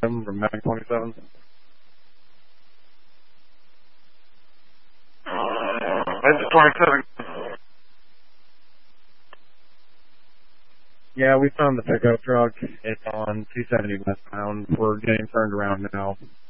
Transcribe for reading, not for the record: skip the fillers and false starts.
Tim from 927. It's 27. Yeah, we found the pickup truck. It's on 270 westbound. We're getting turned around now.